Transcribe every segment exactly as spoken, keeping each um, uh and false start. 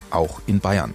auch in Bayern.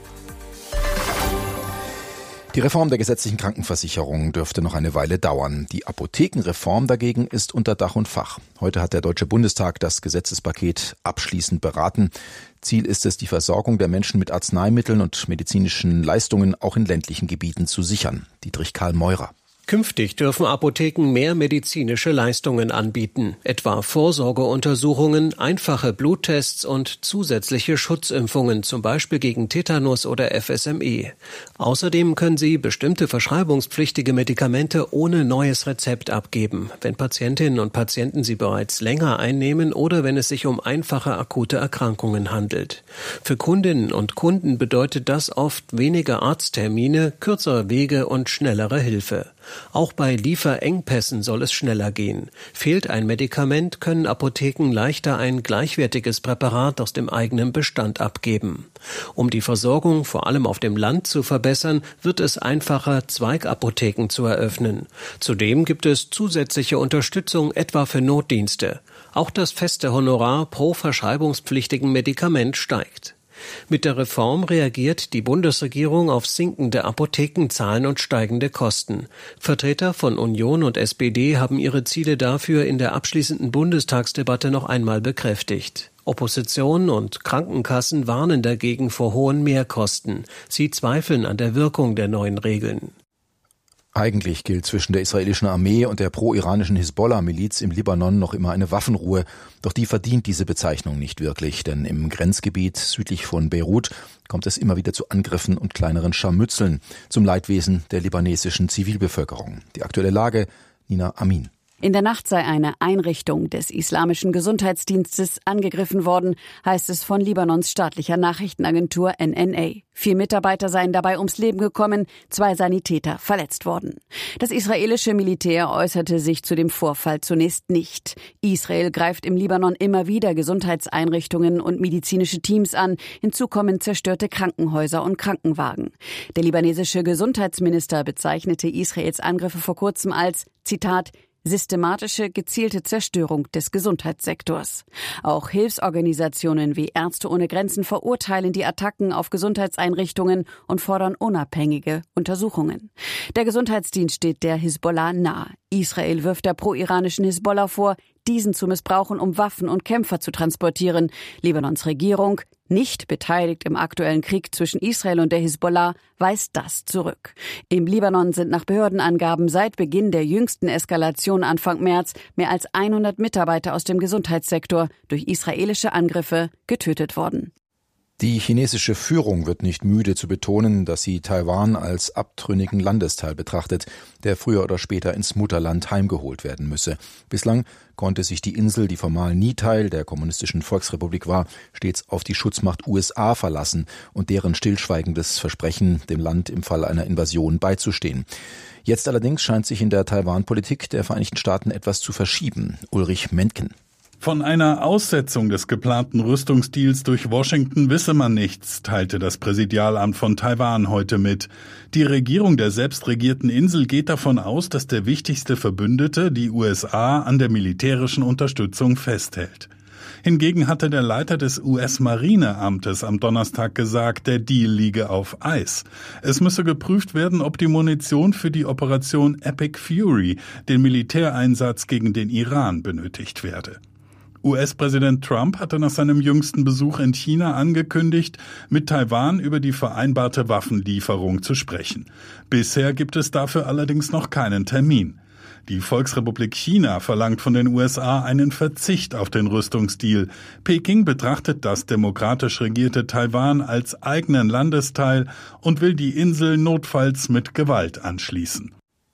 Die Reform der gesetzlichen Krankenversicherung dürfte noch eine Weile dauern. Die Apothekenreform dagegen ist unter Dach und Fach. Heute hat der Deutsche Bundestag das Gesetzespaket abschließend beraten. Ziel ist es, die Versorgung der Menschen mit Arzneimitteln und medizinischen Leistungen auch in ländlichen Gebieten zu sichern. Dietrich Karl Meurer. Künftig dürfen Apotheken mehr medizinische Leistungen anbieten, etwa Vorsorgeuntersuchungen, einfache Bluttests und zusätzliche Schutzimpfungen, zum Beispiel gegen Tetanus oder F S M E. Außerdem können sie bestimmte verschreibungspflichtige Medikamente ohne neues Rezept abgeben, wenn Patientinnen und Patienten sie bereits länger einnehmen oder wenn es sich um einfache akute Erkrankungen handelt. Für Kundinnen und Kunden bedeutet das oft weniger Arzttermine, kürzere Wege und schnellere Hilfe. Auch bei Lieferengpässen soll es schneller gehen. Fehlt ein Medikament, können Apotheken leichter ein gleichwertiges Präparat aus dem eigenen Bestand abgeben. Um die Versorgung vor allem auf dem Land zu verbessern, wird es einfacher, Zweigapotheken zu eröffnen. Zudem gibt es zusätzliche Unterstützung, etwa für Notdienste. Auch das feste Honorar pro verschreibungspflichtigen Medikament steigt. Mit der Reform reagiert die Bundesregierung auf sinkende Apothekenzahlen und steigende Kosten. Vertreter von Union und S P D haben ihre Ziele dafür in der abschließenden Bundestagsdebatte noch einmal bekräftigt. Opposition und Krankenkassen warnen dagegen vor hohen Mehrkosten. Sie zweifeln an der Wirkung der neuen Regeln. Eigentlich gilt zwischen der israelischen Armee und der pro-iranischen Hisbollah-Miliz im Libanon noch immer eine Waffenruhe. Doch die verdient diese Bezeichnung nicht wirklich, denn im Grenzgebiet südlich von Beirut kommt es immer wieder zu Angriffen und kleineren Scharmützeln, zum Leidwesen der libanesischen Zivilbevölkerung. Die aktuelle Lage, Nina Amin. In der Nacht sei eine Einrichtung des islamischen Gesundheitsdienstes angegriffen worden, heißt es von Libanons staatlicher Nachrichtenagentur N N A. Vier Mitarbeiter seien dabei ums Leben gekommen, zwei Sanitäter verletzt worden. Das israelische Militär äußerte sich zu dem Vorfall zunächst nicht. Israel greift im Libanon immer wieder Gesundheitseinrichtungen und medizinische Teams an. Hinzu kommen zerstörte Krankenhäuser und Krankenwagen. Der libanesische Gesundheitsminister bezeichnete Israels Angriffe vor kurzem als, Zitat, systematische, gezielte Zerstörung des Gesundheitssektors. Auch Hilfsorganisationen wie Ärzte ohne Grenzen verurteilen die Attacken auf Gesundheitseinrichtungen und fordern unabhängige Untersuchungen. Der Gesundheitsdienst steht der Hisbollah nahe. Israel wirft der pro-iranischen Hisbollah vor, diesen zu missbrauchen, um Waffen und Kämpfer zu transportieren. Libanons Regierung, nicht beteiligt im aktuellen Krieg zwischen Israel und der Hisbollah, weist das zurück. Im Libanon sind nach Behördenangaben seit Beginn der jüngsten Eskalation Anfang März mehr als hundert Mitarbeiter aus dem Gesundheitssektor durch israelische Angriffe getötet worden. Die chinesische Führung wird nicht müde zu betonen, dass sie Taiwan als abtrünnigen Landesteil betrachtet, der früher oder später ins Mutterland heimgeholt werden müsse. Bislang konnte sich die Insel, die formal nie Teil der kommunistischen Volksrepublik war, stets auf die Schutzmacht U S A verlassen und deren stillschweigendes Versprechen, dem Land im Fall einer Invasion beizustehen. Jetzt allerdings scheint sich in der Taiwan-Politik der Vereinigten Staaten etwas zu verschieben. Ulrich Mentgen. Von einer Aussetzung des geplanten Rüstungsdeals durch Washington wisse man nichts, teilte das Präsidialamt von Taiwan heute mit. Die Regierung der selbstregierten Insel geht davon aus, dass der wichtigste Verbündete, die U S A, an der militärischen Unterstützung festhält. Hingegen hatte der Leiter des U S-Marineamtes am Donnerstag gesagt, der Deal liege auf Eis. Es müsse geprüft werden, ob die Munition für die Operation Epic Fury, den Militäreinsatz gegen den Iran, benötigt werde. U S-Präsident Trump hatte nach seinem jüngsten Besuch in China angekündigt, mit Taiwan über die vereinbarte Waffenlieferung zu sprechen. Bisher gibt es dafür allerdings noch keinen Termin. Die Volksrepublik China verlangt von den U S A einen Verzicht auf den Rüstungsdeal. Peking betrachtet das demokratisch regierte Taiwan als eigenen Landesteil und will die Insel notfalls mit Gewalt anschließen.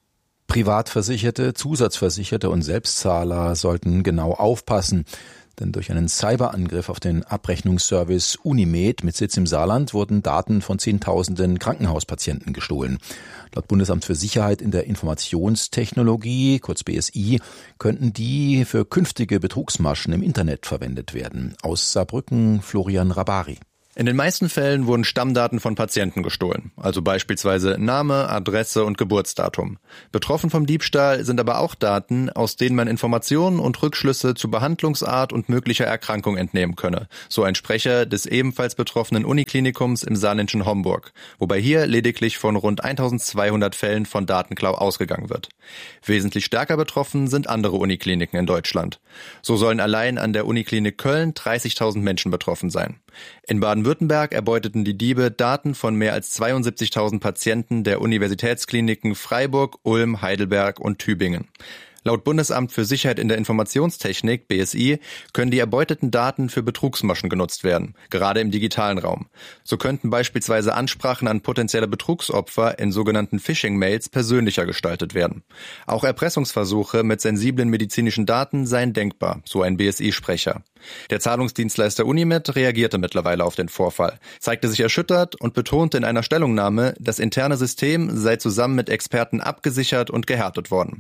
Privatversicherte, Zusatzversicherte und Selbstzahler sollten genau aufpassen, denn durch einen Cyberangriff auf den Abrechnungsservice Unimed mit Sitz im Saarland wurden Daten von Zehntausenden Krankenhauspatienten gestohlen. Laut Bundesamt für Sicherheit in der Informationstechnologie, kurz B S I, könnten die für künftige Betrugsmaschen im Internet verwendet werden. Aus Saarbrücken Florian Rabari. In den meisten Fällen wurden Stammdaten von Patienten gestohlen, also beispielsweise Name, Adresse und Geburtsdatum. Betroffen vom Diebstahl sind aber auch Daten, aus denen man Informationen und Rückschlüsse zu Behandlungsart und möglicher Erkrankung entnehmen könne, so ein Sprecher des ebenfalls betroffenen Uniklinikums im saarländischen Homburg, wobei hier lediglich von rund eintausendzweihundert Fällen von Datenklau ausgegangen wird. Wesentlich stärker betroffen sind andere Unikliniken in Deutschland. So sollen allein an der Uniklinik Köln dreißigtausend Menschen betroffen sein. In Baden-Württemberg erbeuteten die Diebe Daten von mehr als zweiundsiebzigtausend Patienten der Universitätskliniken Freiburg, Ulm, Heidelberg und Tübingen. Laut Bundesamt für Sicherheit in der Informationstechnik, B S I, können die erbeuteten Daten für Betrugsmaschen genutzt werden, gerade im digitalen Raum. So könnten beispielsweise Ansprachen an potenzielle Betrugsopfer in sogenannten Phishing-Mails persönlicher gestaltet werden. Auch Erpressungsversuche mit sensiblen medizinischen Daten seien denkbar, so ein B S I-Sprecher. Der Zahlungsdienstleister Unimed reagierte mittlerweile auf den Vorfall, zeigte sich erschüttert und betonte in einer Stellungnahme, das interne System sei zusammen mit Experten abgesichert und gehärtet worden.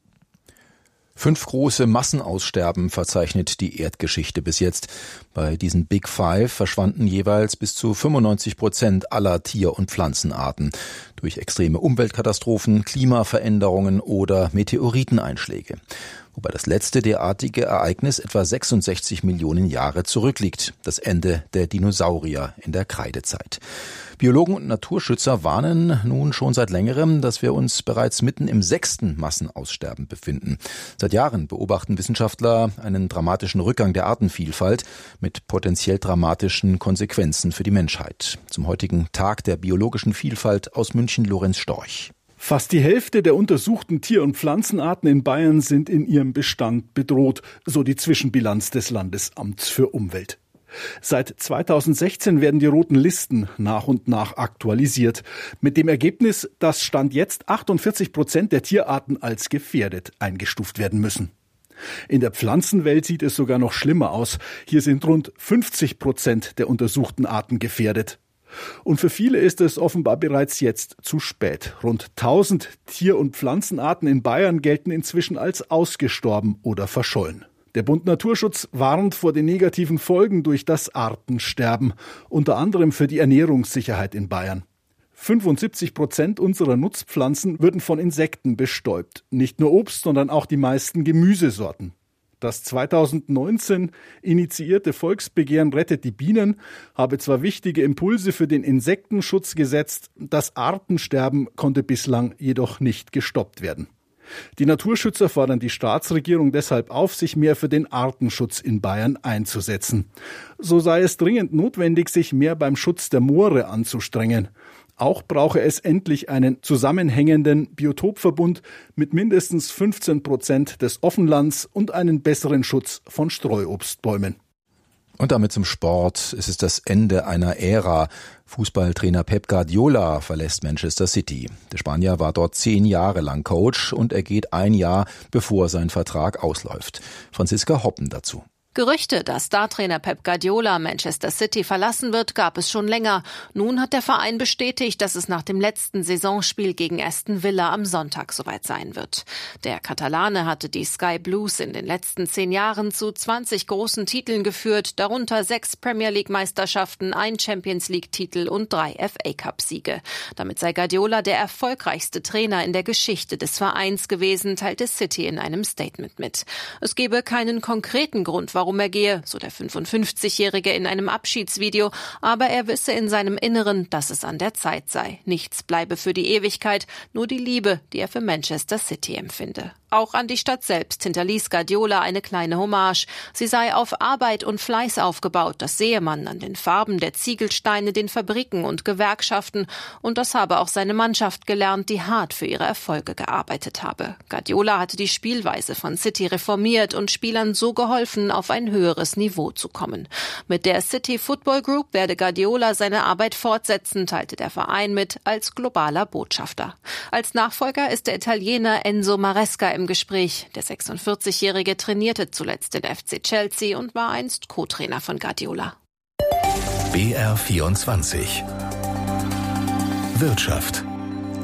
Fünf große Massenaussterben verzeichnet die Erdgeschichte bis jetzt. Bei diesen Big Five verschwanden jeweils bis zu fünfundneunzig Prozent aller Tier- und Pflanzenarten durch extreme Umweltkatastrophen, Klimaveränderungen oder Meteoriteneinschläge. Wobei das letzte derartige Ereignis etwa sechsundsechzig Millionen Jahre zurückliegt, das Ende der Dinosaurier in der Kreidezeit. Biologen und Naturschützer warnen nun schon seit längerem, dass wir uns bereits mitten im sechsten Massenaussterben befinden. Seit Jahren beobachten Wissenschaftler einen dramatischen Rückgang der Artenvielfalt mit potenziell dramatischen Konsequenzen für die Menschheit. Zum heutigen Tag der biologischen Vielfalt aus München Lorenz Storch. Fast die Hälfte der untersuchten Tier- und Pflanzenarten in Bayern sind in ihrem Bestand bedroht, so die Zwischenbilanz des Landesamts für Umwelt. Seit zweitausendsechzehn werden die roten Listen nach und nach aktualisiert. Mit dem Ergebnis, dass Stand jetzt achtundvierzig Prozent der Tierarten als gefährdet eingestuft werden müssen. In der Pflanzenwelt sieht es sogar noch schlimmer aus. Hier sind rund fünfzig Prozent der untersuchten Arten gefährdet. Und für viele ist es offenbar bereits jetzt zu spät. Rund tausend Tier- und Pflanzenarten in Bayern gelten inzwischen als ausgestorben oder verschollen. Der Bund Naturschutz warnt vor den negativen Folgen durch das Artensterben, unter anderem für die Ernährungssicherheit in Bayern. fünfundsiebzig Prozent unserer Nutzpflanzen würden von Insekten bestäubt. Nicht nur Obst, sondern auch die meisten Gemüsesorten. Das zweitausendneunzehn initiierte Volksbegehren Rettet die Bienen habe zwar wichtige Impulse für den Insektenschutz gesetzt, das Artensterben konnte bislang jedoch nicht gestoppt werden. Die Naturschützer fordern die Staatsregierung deshalb auf, sich mehr für den Artenschutz in Bayern einzusetzen. So sei es dringend notwendig, sich mehr beim Schutz der Moore anzustrengen. Auch brauche es endlich einen zusammenhängenden Biotopverbund mit mindestens fünfzehn Prozent des Offenlands und einen besseren Schutz von Streuobstbäumen. Und damit zum Sport. Es ist das Ende einer Ära. Fußballtrainer Pep Guardiola verlässt Manchester City. Der Spanier war dort zehn Jahre lang Coach und er geht ein Jahr, bevor sein Vertrag ausläuft. Franziska Hoppen dazu. Gerüchte, dass Startrainer Pep Guardiola Manchester City verlassen wird, gab es schon länger. Nun hat der Verein bestätigt, dass es nach dem letzten Saisonspiel gegen Aston Villa am Sonntag soweit sein wird. Der Katalane hatte die Sky Blues in den letzten zehn Jahren zu zwanzig großen Titeln geführt, darunter sechs Premier League Meisterschaften, ein Champions League Titel und drei F A Cup Siege. Damit sei Guardiola der erfolgreichste Trainer in der Geschichte des Vereins gewesen, teilte City in einem Statement mit. Es gebe keinen konkreten Grund, warum warum er gehe, so der fünfundfünfzigjährige in einem Abschiedsvideo, aber er wisse in seinem Inneren, dass es an der Zeit sei. Nichts bleibe für die Ewigkeit, nur die Liebe, die er für Manchester City empfinde. Auch an die Stadt selbst hinterließ Guardiola eine kleine Hommage. Sie sei auf Arbeit und Fleiß aufgebaut, das sehe man an den Farben der Ziegelsteine, den Fabriken und Gewerkschaften. Und das habe auch seine Mannschaft gelernt, die hart für ihre Erfolge gearbeitet habe. Guardiola hatte die Spielweise von City reformiert und Spielern so geholfen, auf ein höheres Niveau zu kommen. Mit der City Football Group werde Guardiola seine Arbeit fortsetzen, teilte der Verein mit, als globaler Botschafter. Als Nachfolger ist der Italiener Enzo Maresca im Gespräch. Der sechsundvierzigjährige trainierte zuletzt den F C Chelsea und war einst Co-Trainer von Guardiola. B R vierundzwanzig Wirtschaft.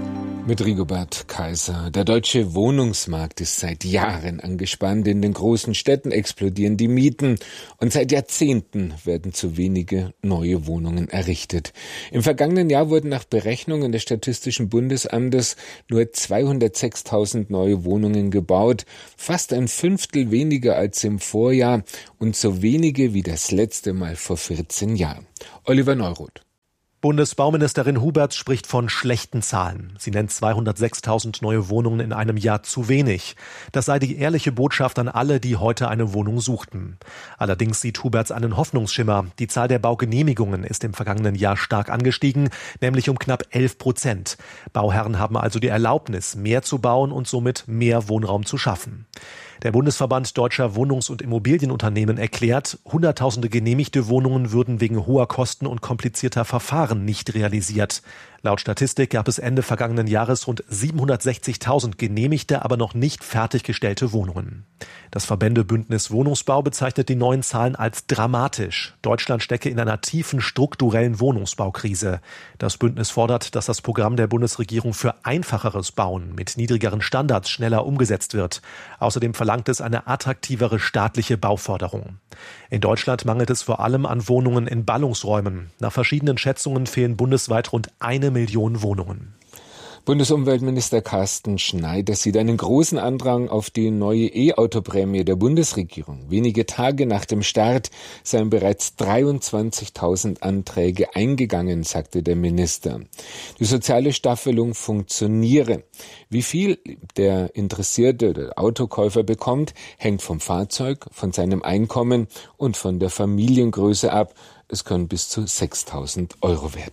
Mit Rigobert Kaiser. Der deutsche Wohnungsmarkt ist seit Jahren angespannt. In den großen Städten explodieren die Mieten und seit Jahrzehnten werden zu wenige neue Wohnungen errichtet. Im vergangenen Jahr wurden nach Berechnungen des Statistischen Bundesamtes nur zweihundertsechstausend neue Wohnungen gebaut, fast ein Fünftel weniger als im Vorjahr und so wenige wie das letzte Mal vor vierzehn Jahren. Oliver Neuroth. Bundesbauministerin Huberts spricht von schlechten Zahlen. Sie nennt zweihundertsechstausend neue Wohnungen in einem Jahr zu wenig. Das sei die ehrliche Botschaft an alle, die heute eine Wohnung suchten. Allerdings sieht Huberts einen Hoffnungsschimmer. Die Zahl der Baugenehmigungen ist im vergangenen Jahr stark angestiegen, nämlich um knapp elf Prozent. Bauherren haben also die Erlaubnis, mehr zu bauen und somit mehr Wohnraum zu schaffen. Der Bundesverband Deutscher Wohnungs- und Immobilienunternehmen erklärt, Hunderttausende genehmigte Wohnungen würden wegen hoher Kosten und komplizierter Verfahren nicht realisiert. Laut Statistik gab es Ende vergangenen Jahres rund siebenhundertsechzigtausend genehmigte, aber noch nicht fertiggestellte Wohnungen. Das Verbändebündnis Wohnungsbau bezeichnet die neuen Zahlen als dramatisch. Deutschland stecke in einer tiefen strukturellen Wohnungsbaukrise. Das Bündnis fordert, dass das Programm der Bundesregierung für einfacheres Bauen mit niedrigeren Standards schneller umgesetzt wird. Außerdem verlangt es eine attraktivere staatliche Bauförderung. In Deutschland mangelt es vor allem an Wohnungen in Ballungsräumen. Nach verschiedenen Schätzungen fehlen bundesweit rund eine Million Wohnungen. Bundesumweltminister Carsten Schneider sieht einen großen Andrang auf die neue E-Auto-Prämie der Bundesregierung. Wenige Tage nach dem Start seien bereits dreiundzwanzigtausend Anträge eingegangen, sagte der Minister. Die soziale Staffelung funktioniere. Wie viel der interessierte der Autokäufer bekommt, hängt vom Fahrzeug, von seinem Einkommen und von der Familiengröße ab. Es können bis zu sechstausend Euro werden.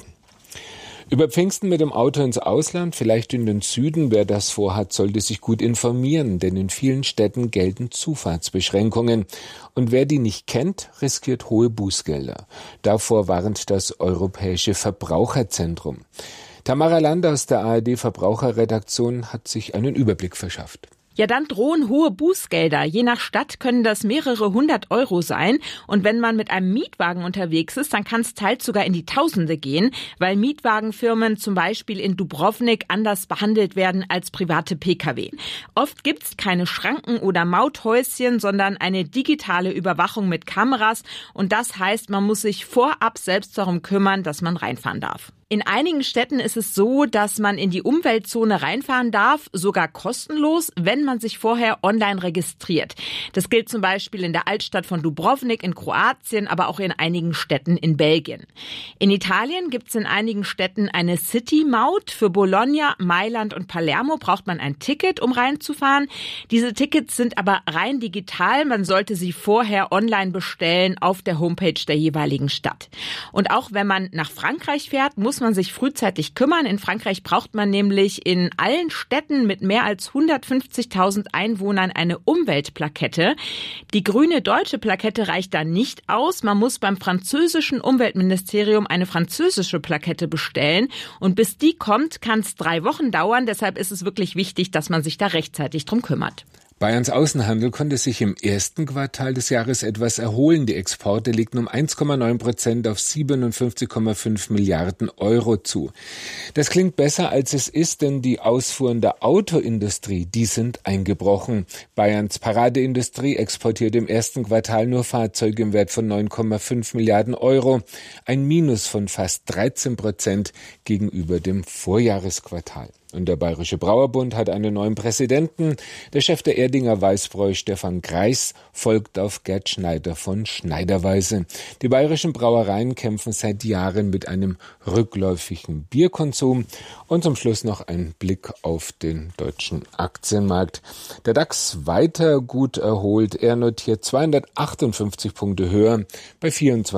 Über Pfingsten mit dem Auto ins Ausland, vielleicht in den Süden. Wer das vorhat, sollte sich gut informieren, denn in vielen Städten gelten Zufahrtsbeschränkungen. Und wer die nicht kennt, riskiert hohe Bußgelder. Davor warnt das Europäische Verbraucherzentrum. Tamara Land aus der A R D Verbraucherredaktion hat sich einen Überblick verschafft. Ja, dann drohen hohe Bußgelder. Je nach Stadt können das mehrere hundert Euro sein. Und wenn man mit einem Mietwagen unterwegs ist, dann kann es teils sogar in die Tausende gehen, weil Mietwagenfirmen zum Beispiel in Dubrovnik anders behandelt werden als private Pkw. Oft gibt's keine Schranken oder Mauthäuschen, sondern eine digitale Überwachung mit Kameras. Und das heißt, man muss sich vorab selbst darum kümmern, dass man reinfahren darf. In einigen Städten ist es so, dass man in die Umweltzone reinfahren darf, sogar kostenlos, wenn man sich vorher online registriert. Das gilt zum Beispiel in der Altstadt von Dubrovnik in Kroatien, aber auch in einigen Städten in Belgien. In Italien gibt es in einigen Städten eine City-Maut. Für Bologna, Mailand und Palermo braucht man ein Ticket, um reinzufahren. Diese Tickets sind aber rein digital. Man sollte sie vorher online bestellen auf der Homepage der jeweiligen Stadt. Und auch wenn man nach Frankreich fährt, muss man sich frühzeitig kümmern. In Frankreich braucht man nämlich in allen Städten mit mehr als hundertfünfzigtausend Einwohnern eine Umweltplakette. Die grüne deutsche Plakette reicht da nicht aus. Man muss beim französischen Umweltministerium eine französische Plakette bestellen. Und bis die kommt, kann es drei Wochen dauern. Deshalb ist es wirklich wichtig, dass man sich da rechtzeitig drum kümmert. Bayerns Außenhandel konnte sich im ersten Quartal des Jahres etwas erholen. Die Exporte legten um eins Komma neun Prozent auf siebenundfünfzig Komma fünf Milliarden Euro zu. Das klingt besser, als es ist, denn die Ausfuhren der Autoindustrie, die sind eingebrochen. Bayerns Paradeindustrie exportiert im ersten Quartal nur Fahrzeuge im Wert von neun Komma fünf Milliarden Euro. Ein Minus von fast dreizehn Prozent gegenüber dem Vorjahresquartal. Und der Bayerische Brauerbund hat einen neuen Präsidenten. Der Chef der Erdinger Weißbräu, Stefan Greis, folgt auf Gerd Schneider von Schneiderweise. Die bayerischen Brauereien kämpfen seit Jahren mit einem rückläufigen Bierkonsum. Und zum Schluss noch ein Blick auf den deutschen Aktienmarkt. Der DAX weiter gut erholt. Er notiert zweihundertachtundfünfzig Punkte höher bei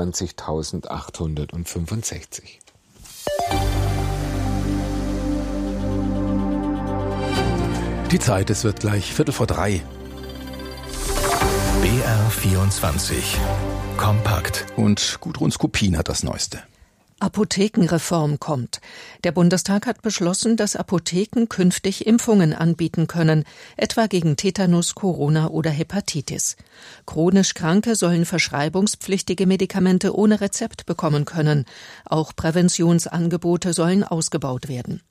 vierundzwanzigtausendachthundertfünfundsechzig. Die Zeit, es wird gleich Viertel vor drei. B R vierundzwanzig. Kompakt. Und Gudrun Skupin hat das Neueste. Apothekenreform kommt. Der Bundestag hat beschlossen, dass Apotheken künftig Impfungen anbieten können, etwa gegen Tetanus, Corona oder Hepatitis. Chronisch Kranke sollen verschreibungspflichtige Medikamente ohne Rezept bekommen können. Auch Präventionsangebote sollen ausgebaut werden.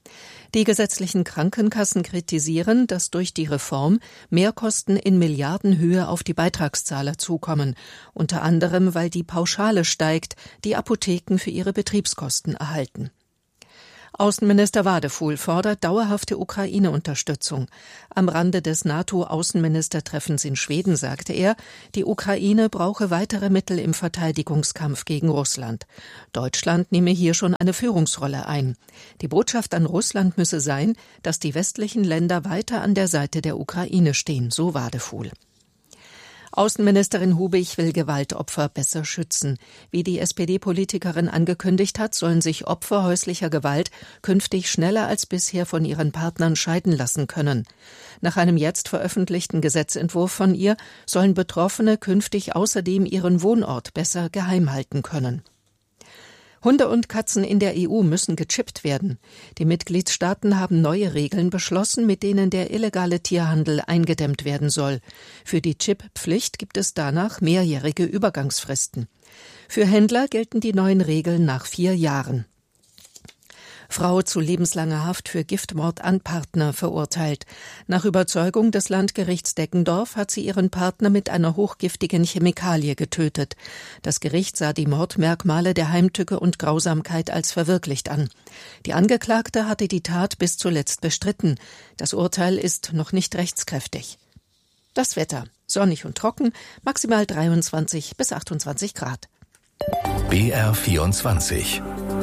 Die gesetzlichen Krankenkassen kritisieren, dass durch die Reform Mehrkosten in Milliardenhöhe auf die Beitragszahler zukommen, unter anderem weil die Pauschale steigt, die Apotheken für ihre Betriebskosten erhalten. Außenminister Wadefuhl fordert dauerhafte Ukraine-Unterstützung. Am Rande des NATO-Außenministertreffens in Schweden sagte er, die Ukraine brauche weitere Mittel im Verteidigungskampf gegen Russland. Deutschland nehme hier schon eine Führungsrolle ein. Die Botschaft an Russland müsse sein, dass die westlichen Länder weiter an der Seite der Ukraine stehen, so Wadefuhl. Außenministerin Hubig will Gewaltopfer besser schützen. Wie die S P D-Politikerin angekündigt hat, sollen sich Opfer häuslicher Gewalt künftig schneller als bisher von ihren Partnern scheiden lassen können. Nach einem jetzt veröffentlichten Gesetzentwurf von ihr sollen Betroffene künftig außerdem ihren Wohnort besser geheim halten können. Hunde und Katzen in der E U müssen gechippt werden. Die Mitgliedstaaten haben neue Regeln beschlossen, mit denen der illegale Tierhandel eingedämmt werden soll. Für die Chippflicht gibt es danach mehrjährige Übergangsfristen. Für Händler gelten die neuen Regeln nach vier Jahren. Frau zu lebenslanger Haft für Giftmord an Partner verurteilt. Nach Überzeugung des Landgerichts Deggendorf hat sie ihren Partner mit einer hochgiftigen Chemikalie getötet. Das Gericht sah die Mordmerkmale der Heimtücke und Grausamkeit als verwirklicht an. Die Angeklagte hatte die Tat bis zuletzt bestritten. Das Urteil ist noch nicht rechtskräftig. Das Wetter: sonnig und trocken, maximal dreiundzwanzig bis achtundzwanzig Grad. B R vierundzwanzig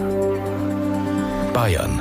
Bayern.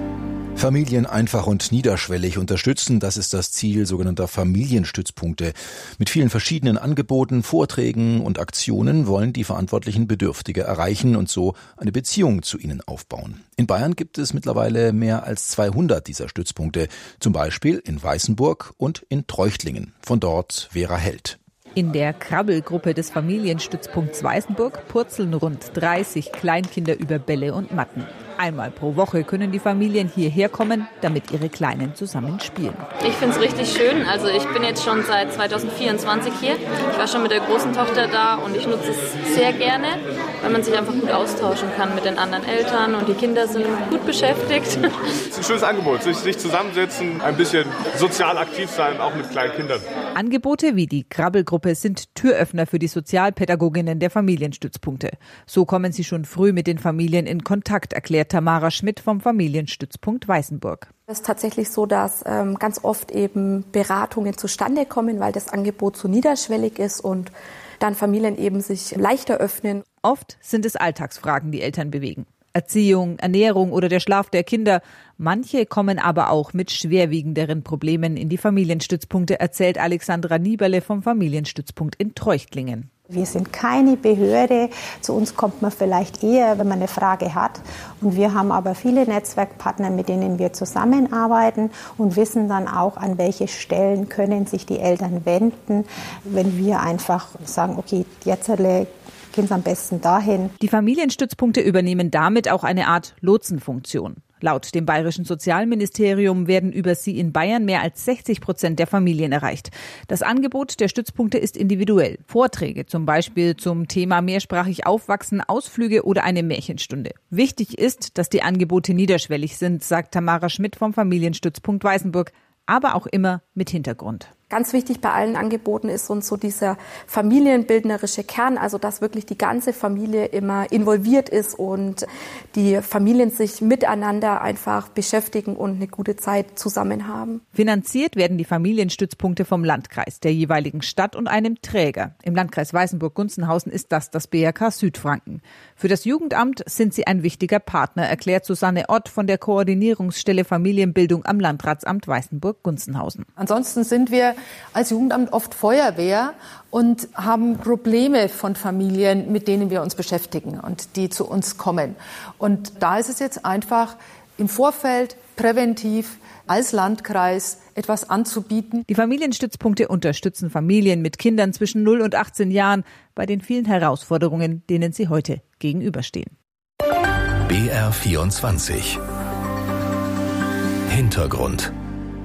Familien einfach und niederschwellig unterstützen, das ist das Ziel sogenannter Familienstützpunkte. Mit vielen verschiedenen Angeboten, Vorträgen und Aktionen wollen die Verantwortlichen Bedürftige erreichen und so eine Beziehung zu ihnen aufbauen. In Bayern gibt es mittlerweile mehr als zweihundert dieser Stützpunkte, zum Beispiel in Weißenburg und in Treuchtlingen. Von dort Vera Held. In der Krabbelgruppe des Familienstützpunkts Weißenburg purzeln rund dreißig Kleinkinder über Bälle und Matten. Einmal pro Woche können die Familien hierher kommen, damit ihre Kleinen zusammen spielen. Ich finde es richtig schön. Also ich bin jetzt schon seit zweitausendvierundzwanzig hier. Ich war schon mit der großen Tochter da und ich nutze es sehr gerne, weil man sich einfach gut austauschen kann mit den anderen Eltern und die Kinder sind gut beschäftigt. Es ist ein schönes Angebot, sich, sich zusammensetzen, ein bisschen sozial aktiv sein, auch mit kleinen Kindern. Angebote wie die Krabbelgruppe sind Türöffner für die Sozialpädagoginnen der Familienstützpunkte. So kommen sie schon früh mit den Familien in Kontakt, erklärt Tamara Schmidt vom Familienstützpunkt Weißenburg. Es ist tatsächlich so, dass ähm, ganz oft eben Beratungen zustande kommen, weil das Angebot so niederschwellig ist und dann Familien eben sich leichter öffnen. Oft sind es Alltagsfragen, die Eltern bewegen. Erziehung, Ernährung oder der Schlaf der Kinder. Manche kommen aber auch mit schwerwiegenderen Problemen in die Familienstützpunkte, erzählt Alexandra Nieberle vom Familienstützpunkt in Treuchtlingen. Wir sind keine Behörde. Zu uns kommt man vielleicht eher, wenn man eine Frage hat. Und wir haben aber viele Netzwerkpartner, mit denen wir zusammenarbeiten und wissen dann auch, an welche Stellen können sich die Eltern wenden, wenn wir einfach sagen, okay, jetzt gehen Sie am besten dahin. Die Familienstützpunkte übernehmen damit auch eine Art Lotsenfunktion. Laut dem Bayerischen Sozialministerium werden über sie in Bayern mehr als sechzig Prozent der Familien erreicht. Das Angebot der Stützpunkte ist individuell. Vorträge zum Beispiel zum Thema mehrsprachig aufwachsen, Ausflüge oder eine Märchenstunde. Wichtig ist, dass die Angebote niederschwellig sind, sagt Tamara Schmidt vom Familienstützpunkt Weißenburg, aber auch immer mit Hintergrund. Ganz wichtig bei allen Angeboten ist uns so dieser familienbildnerische Kern, also dass wirklich die ganze Familie immer involviert ist und die Familien sich miteinander einfach beschäftigen und eine gute Zeit zusammen haben. Finanziert werden die Familienstützpunkte vom Landkreis, der jeweiligen Stadt und einem Träger. Im Landkreis Weißenburg-Gunzenhausen ist das das B R K Südfranken. Für das Jugendamt sind sie ein wichtiger Partner, erklärt Susanne Ott von der Koordinierungsstelle Familienbildung am Landratsamt Weißenburg-Gunzenhausen. Ansonsten sind wir als Jugendamt oft Feuerwehr und haben Probleme von Familien, mit denen wir uns beschäftigen und die zu uns kommen. Und da ist es jetzt einfach im Vorfeld präventiv als Landkreis etwas anzubieten. Die Familienstützpunkte unterstützen Familien mit Kindern zwischen null und achtzehn Jahren bei den vielen Herausforderungen, denen sie heute gegenüberstehen. B R vierundzwanzig Hintergrund.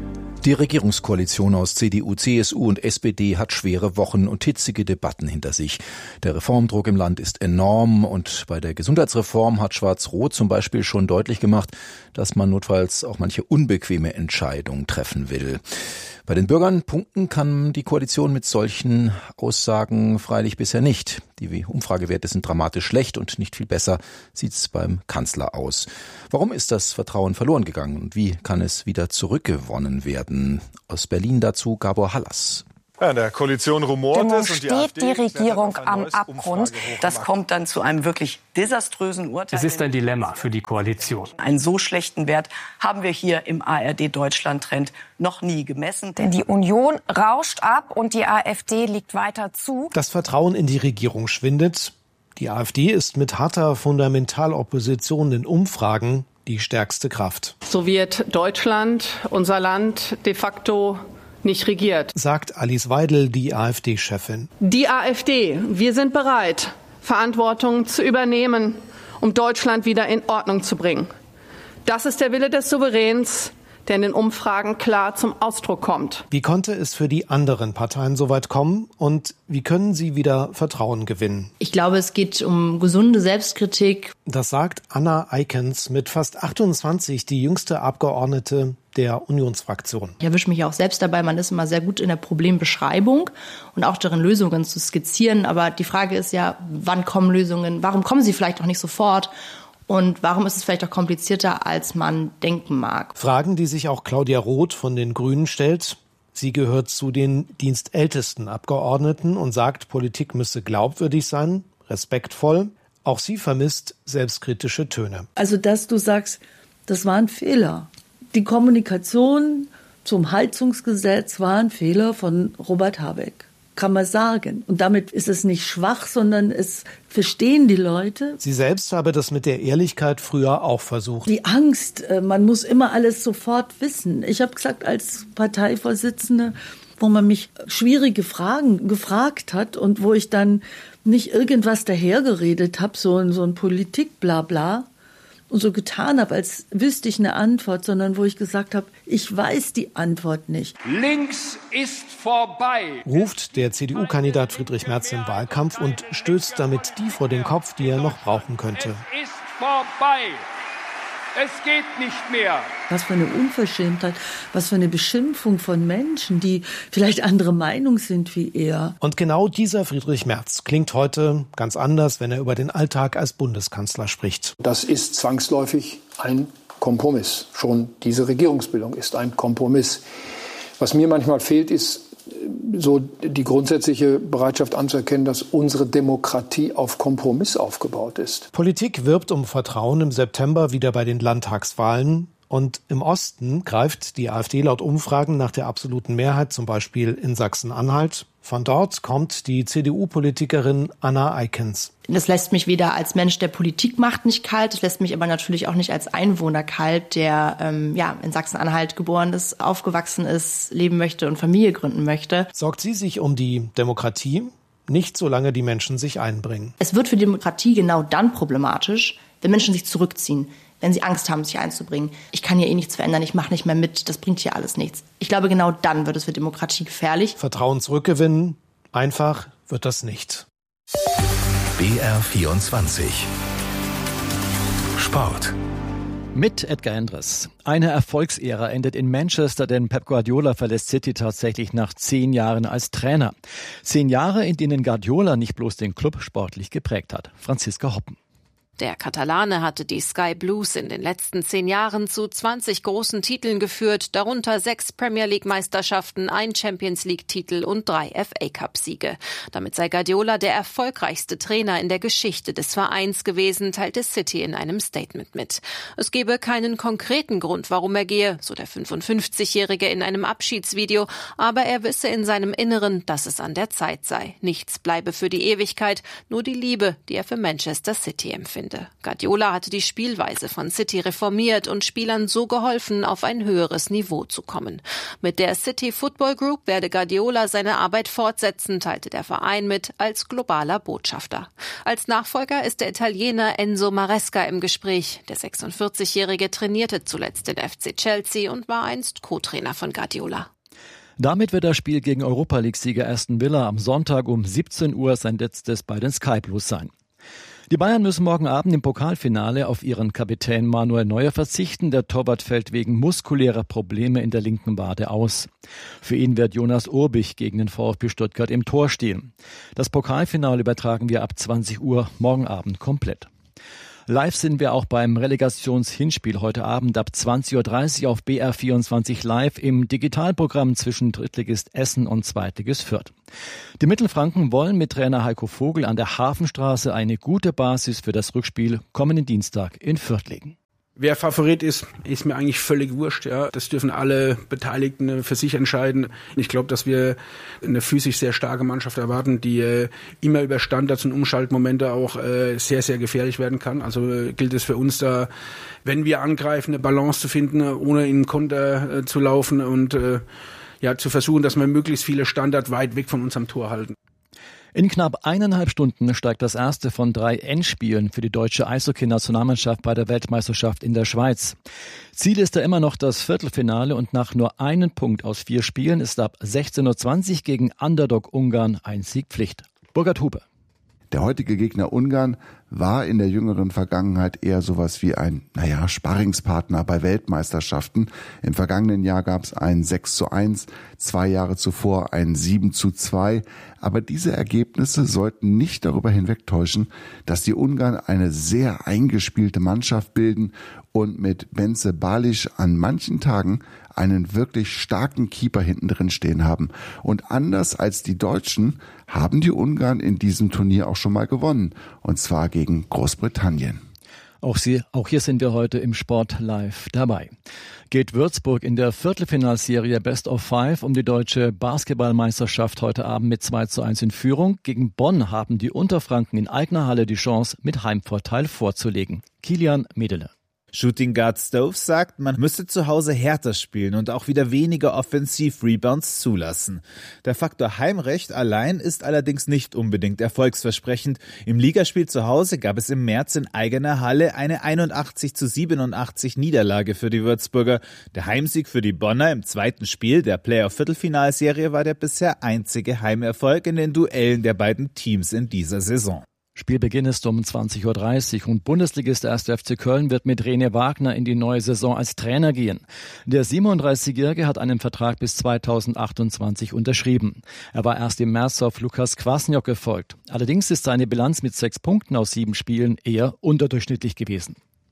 Die Regierungskoalition aus C D U, C S U und S P D hat schwere Wochen und hitzige Debatten hinter sich. Der Reformdruck im Land ist enorm und bei der Gesundheitsreform hat Schwarz-Rot zum Beispiel schon deutlich gemacht, dass man notfalls auch manche unbequeme Entscheidungen treffen will. Bei den Bürgern punkten kann die Koalition mit solchen Aussagen freilich bisher nicht. Die Umfragewerte sind dramatisch schlecht und nicht viel besser sieht's beim Kanzler aus. Warum ist das Vertrauen verloren gegangen und wie kann es wieder zurückgewonnen werden? Aus Berlin dazu Gabor Hallas. Ja, in der Koalition rumort es und die AfD steht die Regierung am Abgrund. Das kommt dann zu einem wirklich desaströsen Urteil. Es ist ein Dilemma für die Koalition. Einen so schlechten Wert haben wir hier im A R D-Deutschland-Trend noch nie gemessen. Denn die Union rauscht ab und die AfD liegt weiter zu. Das Vertrauen in die Regierung schwindet. Die AfD ist mit harter Fundamentalopposition in Umfragen die stärkste Kraft. So wird Deutschland, unser Land, de facto nicht regiert, sagt Alice Weidel, die AfD-Chefin. Die AfD, wir sind bereit, Verantwortung zu übernehmen, um Deutschland wieder in Ordnung zu bringen. Das ist der Wille des Souveräns, der in den Umfragen klar zum Ausdruck kommt. Wie konnte es für die anderen Parteien so weit kommen und wie können sie wieder Vertrauen gewinnen? Ich glaube, es geht um gesunde Selbstkritik. Das sagt Anna Eikens, mit fast achtundzwanzig die jüngste Abgeordnete der Unionsfraktion. Ich erwische mich auch selbst dabei, man ist immer sehr gut in der Problembeschreibung und auch darin, Lösungen zu skizzieren. Aber die Frage ist ja, wann kommen Lösungen? Warum kommen sie vielleicht auch nicht sofort? Und warum ist es vielleicht auch komplizierter, als man denken mag? Fragen, die sich auch Claudia Roth von den Grünen stellt. Sie gehört zu den dienstältesten Abgeordneten und sagt, Politik müsse glaubwürdig sein, respektvoll. Auch sie vermisst selbstkritische Töne. Also, dass du sagst, das war ein Fehler. Die Kommunikation zum Heizungsgesetz war ein Fehler von Robert Habeck. Kann man sagen. Und damit ist es nicht schwach, sondern es verstehen die Leute. Sie selbst habe das mit der Ehrlichkeit früher auch versucht. Die Angst, man muss immer alles sofort wissen. Ich habe gesagt, als Parteivorsitzende, wo man mich schwierige Fragen gefragt hat und wo ich dann nicht irgendwas dahergeredet habe, so ein, so ein Politik-Blabla, und so getan habe, als wüsste ich eine Antwort, sondern wo ich gesagt habe, ich weiß die Antwort nicht. Links ist vorbei, ruft der C D U-Kandidat Friedrich Merz im Wahlkampf und stößt damit die vor den Kopf, die er noch brauchen könnte. Es ist vorbei. Es geht nicht mehr. Was für eine Unverschämtheit, was für eine Beschimpfung von Menschen, die vielleicht andere Meinung sind wie er. Und genau dieser Friedrich Merz klingt heute ganz anders, wenn er über den Alltag als Bundeskanzler spricht. Das ist zwangsläufig ein Kompromiss. Schon diese Regierungsbildung ist ein Kompromiss. Was mir manchmal fehlt, ist so die grundsätzliche Bereitschaft anzuerkennen, dass unsere Demokratie auf Kompromiss aufgebaut ist. Politik wirbt um Vertrauen im September wieder bei den Landtagswahlen. Und im Osten greift die AfD laut Umfragen nach der absoluten Mehrheit, zum Beispiel in Sachsen-Anhalt. Von dort kommt die C D U-Politikerin Anna Eikens. Das lässt mich weder als Mensch, der Politik macht, nicht kalt. Das lässt mich aber natürlich auch nicht als Einwohner kalt, der ähm, ja in Sachsen-Anhalt geboren ist, aufgewachsen ist, leben möchte und Familie gründen möchte. Sorgt sie sich um die Demokratie? Nicht, solange die Menschen sich einbringen. Es wird für die Demokratie genau dann problematisch, wenn Menschen sich zurückziehen, wenn sie Angst haben, sich einzubringen. Ich kann hier eh nichts verändern, ich mache nicht mehr mit, das bringt hier alles nichts. Ich glaube, genau dann wird es für Demokratie gefährlich. Vertrauen zurückgewinnen, einfach wird das nicht. B R vierundzwanzig Sport. Mit Edgar Endres. Eine Erfolgsära endet in Manchester, denn Pep Guardiola verlässt City tatsächlich nach zehn Jahren als Trainer. Zehn Jahre, in denen Guardiola nicht bloß den Club sportlich geprägt hat. Franziska Hoppen. Der Katalane hatte die Sky Blues in den letzten zehn Jahren zu zwanzig großen Titeln geführt, darunter sechs Premier League Meisterschaften, ein Champions League Titel und drei F A Cup Siege. Damit sei Guardiola der erfolgreichste Trainer in der Geschichte des Vereins gewesen, teilte City in einem Statement mit. Es gebe keinen konkreten Grund, warum er gehe, so der fünfundfünfzigjährige in einem Abschiedsvideo, aber er wisse in seinem Inneren, dass es an der Zeit sei. Nichts bleibe für die Ewigkeit, nur die Liebe, die er für Manchester City empfindet. Wochenende. Guardiola hatte die Spielweise von City reformiert und Spielern so geholfen, auf ein höheres Niveau zu kommen. Mit der City Football Group werde Guardiola seine Arbeit fortsetzen, teilte der Verein mit, als globaler Botschafter. Als Nachfolger ist der Italiener Enzo Maresca im Gespräch. Der sechsundvierzigjährige trainierte zuletzt den F C Chelsea und war einst Co-Trainer von Guardiola. Damit wird das Spiel gegen Europa-League-Sieger Aston Villa am Sonntag um siebzehn Uhr sein letztes bei den Sky Blues sein. Die Bayern müssen morgen Abend im Pokalfinale auf ihren Kapitän Manuel Neuer verzichten. Der Torwart fällt wegen muskulärer Probleme in der linken Wade aus. Für ihn wird Jonas Urbich gegen den VfB Stuttgart im Tor stehen. Das Pokalfinale übertragen wir ab zwanzig Uhr morgen Abend komplett. Live sind wir auch beim Relegationshinspiel heute Abend ab zwanzig Uhr dreißig auf B R vierundzwanzig Live im Digitalprogramm zwischen Drittligist Essen und Zweitligist Fürth. Die Mittelfranken wollen mit Trainer Heiko Vogel an der Hafenstraße eine gute Basis für das Rückspiel kommenden Dienstag in Fürth legen. Wer Favorit ist, ist mir eigentlich völlig wurscht. Ja, das dürfen alle Beteiligten für sich entscheiden. Ich glaube, dass wir eine physisch sehr starke Mannschaft erwarten, die äh, immer über Standards und Umschaltmomente auch äh, sehr, sehr gefährlich werden kann. Also äh, gilt es für uns da, wenn wir angreifen, eine Balance zu finden, ohne in den Konter äh, zu laufen und äh, ja zu versuchen, dass wir möglichst viele Standards weit weg von unserem Tor halten. In knapp eineinhalb Stunden steigt das erste von drei Endspielen für die deutsche Eishockey-Nationalmannschaft bei der Weltmeisterschaft in der Schweiz. Ziel ist da immer noch das Viertelfinale und nach nur einem Punkt aus vier Spielen ist ab sechzehn Uhr zwanzig gegen Underdog Ungarn ein Sieg Pflicht. Burkhard Hupe. Der heutige Gegner Ungarn war in der jüngeren Vergangenheit eher sowas wie ein, naja, Sparringspartner bei Weltmeisterschaften. Im vergangenen Jahr gab es ein sechs zu eins, zwei Jahre zuvor ein sieben zu zwei. Aber diese Ergebnisse sollten nicht darüber hinwegtäuschen, dass die Ungarn eine sehr eingespielte Mannschaft bilden und mit Bence Balic an manchen Tagen einen wirklich starken Keeper hinten drin stehen haben. Und anders als die Deutschen haben die Ungarn in diesem Turnier auch schon mal gewonnen. Und zwar gegen Großbritannien. Auch, sie, auch hier sind wir heute im Sport live dabei. Geht Würzburg in der Viertelfinalserie Best of Five um die deutsche Basketballmeisterschaft heute Abend mit zwei zu eins in Führung. Gegen Bonn haben die Unterfranken in eigener Halle die Chance, mit Heimvorteil vorzulegen. Kilian Medele. Shooting Guard Stoves sagt, man müsse zu Hause härter spielen und auch wieder weniger Offensiv-Rebounds zulassen. Der Faktor Heimrecht allein ist allerdings nicht unbedingt erfolgsversprechend. Im Ligaspiel zu Hause gab es im März in eigener Halle eine einundachtzig zu siebenundachtzig Niederlage für die Würzburger. Der Heimsieg für die Bonner im zweiten Spiel der Playoff-Viertelfinalserie war der bisher einzige Heimerfolg in den Duellen der beiden Teams in dieser Saison. Spielbeginn ist um zwanzig Uhr dreißig und Bundesligist erster F C Köln wird mit René Wagner in die neue Saison als Trainer gehen. Der siebenunddreißigjährige hat einen Vertrag bis zweitausendachtundzwanzig unterschrieben. Er war erst im März auf Lukas Kwasniok gefolgt. Allerdings ist seine Bilanz mit sechs Punkten aus sieben Spielen eher unterdurchschnittlich gewesen.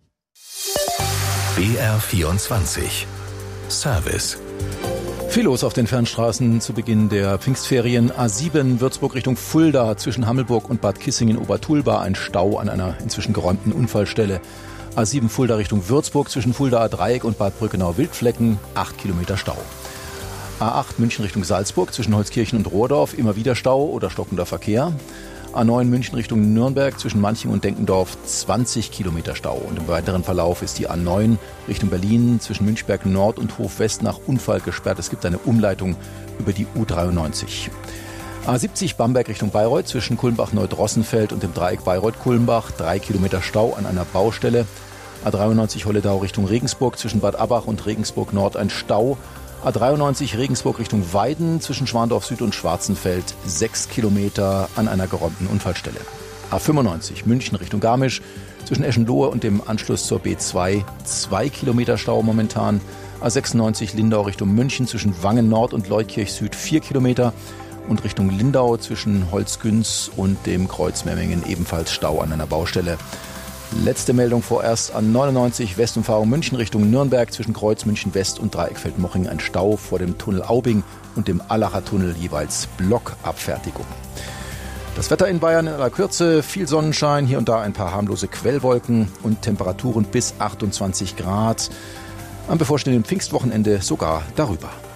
B R vierundzwanzig Service. Viel los auf den Fernstraßen zu Beginn der Pfingstferien. A sieben Würzburg Richtung Fulda zwischen Hammelburg und Bad Kissingen-Obertulba. Ein Stau an einer inzwischen geräumten Unfallstelle. A sieben Fulda Richtung Würzburg zwischen Fuldaer Dreieck und Bad Brückenau-Wildflecken. Acht Kilometer Stau. A acht München Richtung Salzburg zwischen Holzkirchen und Rohrdorf. Immer wieder Stau oder stockender Verkehr. A neun München Richtung Nürnberg zwischen Manching und Denkendorf zwanzig Kilometer Stau. Und im weiteren Verlauf ist die A neun Richtung Berlin zwischen Münchberg Nord und Hof West nach Unfall gesperrt. Es gibt eine Umleitung über die U dreiundneunzig. A siebzig Bamberg Richtung Bayreuth zwischen Kulmbach-Neudrossenfeld und dem Dreieck Bayreuth-Kulmbach. Drei Kilometer Stau an einer Baustelle. A dreiundneunzig Holledau Richtung Regensburg zwischen Bad Abbach und Regensburg Nord ein Stau. A dreiundneunzig Regensburg Richtung Weiden zwischen Schwandorf Süd und Schwarzenfeld sechs Kilometer an einer geräumten Unfallstelle. A fünfundneunzig München Richtung Garmisch zwischen Eschenlohe und dem Anschluss zur B zwei zwei Kilometer Stau momentan. A sechsundneunzig Lindau Richtung München zwischen Wangen Nord und Leutkirch Süd vier Kilometer und Richtung Lindau zwischen Holzgünz und dem Kreuz Memmingen ebenfalls Stau an einer Baustelle. Letzte Meldung vorerst an neunundneunzig Westumfahrung München Richtung Nürnberg zwischen Kreuz München West und Dreieckfeld-Moching ein Stau vor dem Tunnel Aubing und dem Allacher Tunnel jeweils Blockabfertigung. Das Wetter in Bayern in aller Kürze, viel Sonnenschein, hier und da ein paar harmlose Quellwolken und Temperaturen bis achtundzwanzig Grad. Am bevorstehenden Pfingstwochenende sogar darüber.